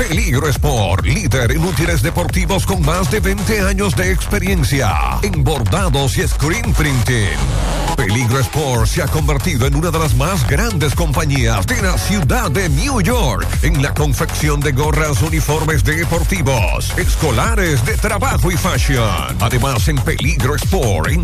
Peligro Sport, líder en útiles deportivos con más de 20 años de experiencia en bordados y screen printing. Peligro Sport se ha convertido en una de las más grandes compañías de la ciudad de New York en la confección de gorras, uniformes deportivos, escolares, de trabajo y fashion. Además, en Peligro Sport